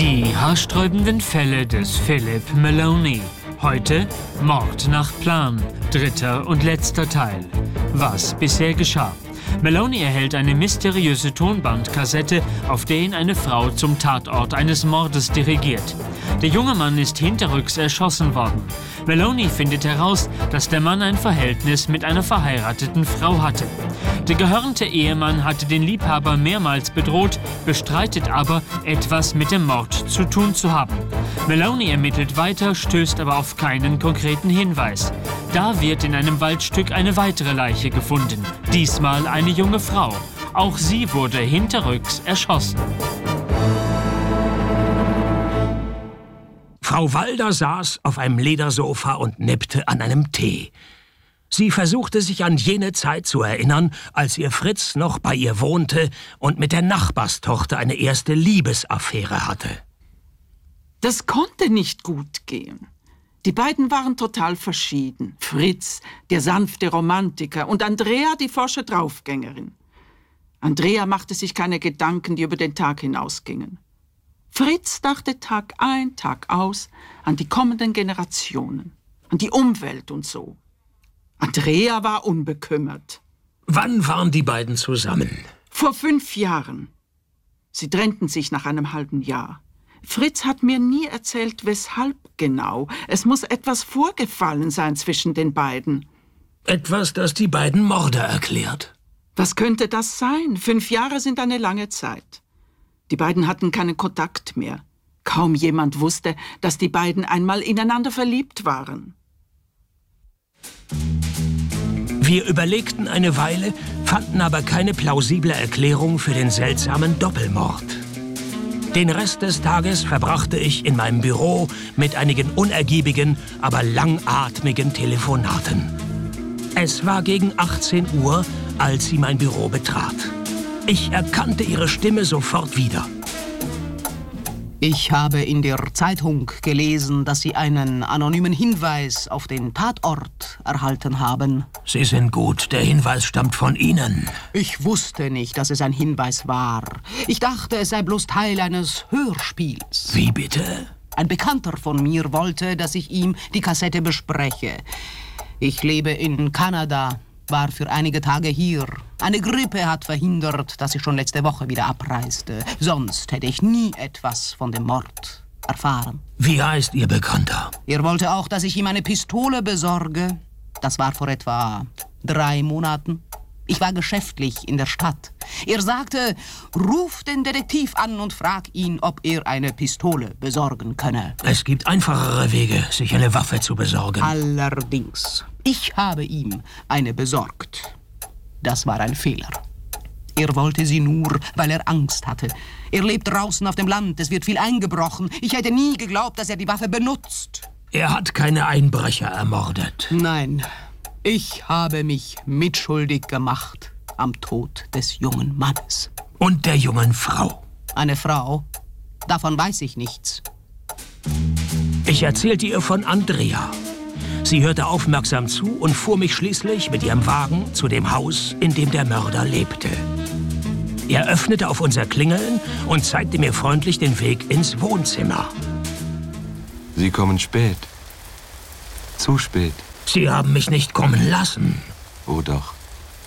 Die haarsträubenden Fälle des Philip Maloney. Heute Mord nach Plan, dritter und letzter Teil. Was bisher geschah? Maloney erhält eine mysteriöse Tonbandkassette, auf der ihn eine Frau zum Tatort eines Mordes dirigiert. Der junge Mann ist hinterrücks erschossen worden. Maloney findet heraus, dass der Mann ein Verhältnis mit einer verheirateten Frau hatte. Der gehörnte Ehemann hatte den Liebhaber mehrmals bedroht, bestreitet aber, etwas mit dem Mord zu tun zu haben. Maloney ermittelt weiter, stößt aber auf keinen konkreten Hinweis. Da wird in einem Waldstück eine weitere Leiche gefunden, diesmal eine junge Frau. Auch sie wurde hinterrücks erschossen. Frau Walder saß auf einem Ledersofa und nippte an einem Tee. Sie versuchte sich an jene Zeit zu erinnern, als ihr Fritz noch bei ihr wohnte und mit der Nachbarstochter eine erste Liebesaffäre hatte. Das konnte nicht gut gehen. Die beiden waren total verschieden. Fritz, der sanfte Romantiker, und Andrea, die forsche Draufgängerin. Andrea machte sich keine Gedanken, die über den Tag hinausgingen. Fritz dachte Tag ein, Tag aus an die kommenden Generationen, an die Umwelt und so. Andrea war unbekümmert. Wann waren die beiden zusammen? Vor 5 Jahren. Sie trennten sich nach einem halben Jahr. Fritz hat mir nie erzählt, weshalb genau. Es muss etwas vorgefallen sein zwischen den beiden. Etwas, das die beiden Morde erklärt. Was könnte das sein? 5 Jahre sind eine lange Zeit. Die beiden hatten keinen Kontakt mehr. Kaum jemand wusste, dass die beiden einmal ineinander verliebt waren. Wir überlegten eine Weile, fanden aber keine plausible Erklärung für den seltsamen Doppelmord. Den Rest des Tages verbrachte ich in meinem Büro mit einigen unergiebigen, aber langatmigen Telefonaten. Es war gegen 18 Uhr, als sie mein Büro betrat. Ich erkannte ihre Stimme sofort wieder. Ich habe in der Zeitung gelesen, dass Sie einen anonymen Hinweis auf den Tatort erhalten haben. Sie sind gut. Der Hinweis stammt von Ihnen. Ich wusste nicht, dass es ein Hinweis war. Ich dachte, es sei bloß Teil eines Hörspiels. Wie bitte? Ein Bekannter von mir wollte, dass ich ihm die Kassette bespreche. Ich lebe in Kanada, war für einige Tage hier. Eine Grippe hat verhindert, dass ich schon letzte Woche wieder abreiste. Sonst hätte ich nie etwas von dem Mord erfahren. Wie heißt Ihr Bekannter? Er wollte auch, dass ich ihm eine Pistole besorge. Das war vor etwa 3 Monaten. Ich war geschäftlich in der Stadt. Er sagte, ruf den Detektiv an und frag ihn, ob er eine Pistole besorgen könne. Es gibt einfachere Wege, sich eine Waffe zu besorgen. Allerdings. Ich habe ihm eine besorgt. Das war ein Fehler. Er wollte sie nur, weil er Angst hatte. Er lebt draußen auf dem Land, es wird viel eingebrochen. Ich hätte nie geglaubt, dass er die Waffe benutzt. Er hat keine Einbrecher ermordet. Nein, ich habe mich mitschuldig gemacht am Tod des jungen Mannes. Und der jungen Frau. Eine Frau? Davon weiß ich nichts. Ich erzählte ihr von Andrea. Sie hörte aufmerksam zu und fuhr mich schließlich mit ihrem Wagen zu dem Haus, in dem der Mörder lebte. Er öffnete auf unser Klingeln und zeigte mir freundlich den Weg ins Wohnzimmer. Sie kommen spät. Zu spät. Sie haben mich nicht kommen lassen. Oh doch.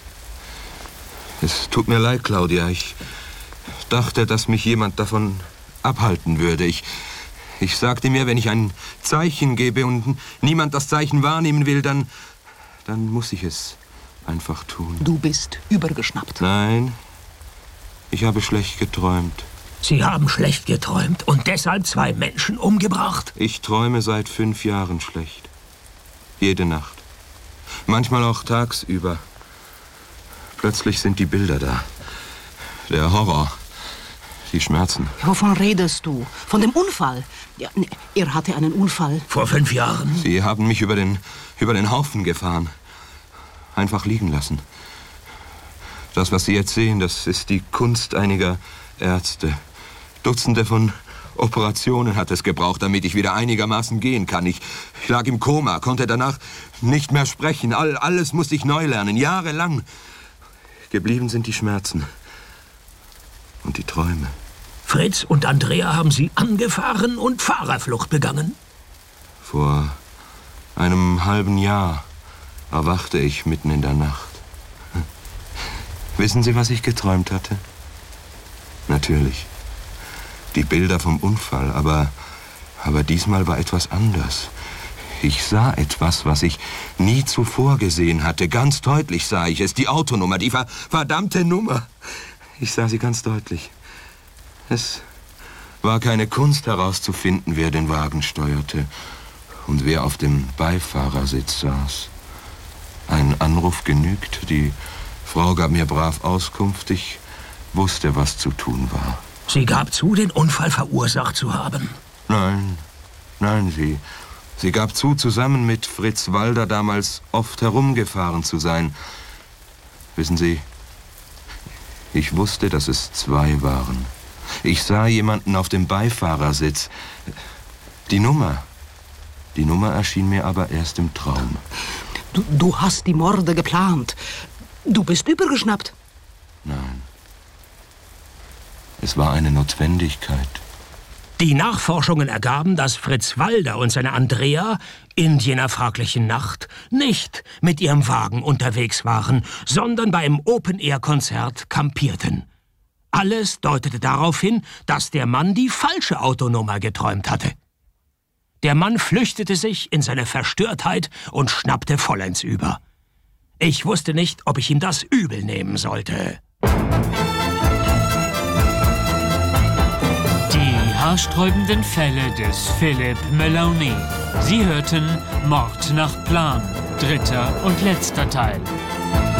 Es tut mir leid, Claudia. Ich dachte, dass mich jemand davon abhalten würde. Ich sagte mir, wenn ich ein Zeichen gebe und niemand das Zeichen wahrnehmen will, dann muss ich es einfach tun. Du bist übergeschnappt. Nein, ich habe schlecht geträumt. Sie haben schlecht geträumt und deshalb 2 Menschen umgebracht? Ich träume seit 5 Jahren schlecht. Jede Nacht. Manchmal auch tagsüber. Plötzlich sind die Bilder da. Der Horror. Die Schmerzen. Wovon redest du? Von dem Unfall? Ja, er hatte einen Unfall. Vor 5 Jahren? Sie haben mich über den Haufen gefahren. Einfach liegen lassen. Das, was Sie jetzt sehen, das ist die Kunst einiger Ärzte. Dutzende von Operationen hat es gebraucht, damit ich wieder einigermaßen gehen kann. Ich lag im Koma, konnte danach nicht mehr sprechen. Alles musste ich neu lernen, jahrelang. Geblieben sind die Schmerzen. Und die Träume. Fritz und Andrea haben Sie angefahren und Fahrerflucht begangen? Vor einem halben Jahr erwachte ich mitten in der Nacht. Wissen Sie, was ich geträumt hatte? Natürlich. Die Bilder vom Unfall, aber diesmal war etwas anders. Ich sah etwas, was ich nie zuvor gesehen hatte. Ganz deutlich sah ich es. Die Autonummer, die verdammte Nummer. Ich sah sie ganz deutlich. Es war keine Kunst herauszufinden, wer den Wagen steuerte und wer auf dem Beifahrersitz saß. Ein Anruf genügt. Die Frau gab mir brav Auskunft. Ich wusste, was zu tun war. Sie gab zu, den Unfall verursacht zu haben? Nein, sie gab zu, zusammen mit Fritz Walder damals oft herumgefahren zu sein. Wissen Sie, ich wusste, dass es zwei waren. Ich sah jemanden auf dem Beifahrersitz. Die Nummer erschien mir aber erst im Traum. Du hast die Morde geplant. Du bist übergeschnappt. Nein. Es war eine Notwendigkeit. Die Nachforschungen ergaben, dass Fritz Walder und seine Andrea in jener fraglichen Nacht nicht mit ihrem Wagen unterwegs waren, sondern beim Open-Air-Konzert kampierten. Alles deutete darauf hin, dass der Mann die falsche Autonummer geträumt hatte. Der Mann flüchtete sich in seine Verstörtheit und schnappte vollends über. Ich wusste nicht, ob ich ihm das übel nehmen sollte. Die haarsträubenden Fälle des Philip Maloney. Sie hörten Mord nach Plan, 3. und letzter Teil.